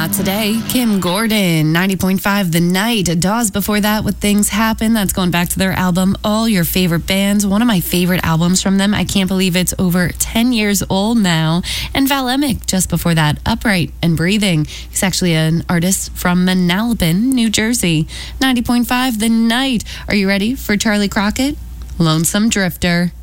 Not today. Kim Gordon, 90.5 The Night. Dawes before that with Things Happen. That's going back to their album, All Your Favorite Bands. One of my favorite albums from them. I can't believe it's over 10 years old now. And Val Emick, just before that, Upright and Breathing. He's actually an artist from Manalapan, New Jersey. 90.5 The Night. Are you ready for Charlie Crockett? Lonesome Drifter.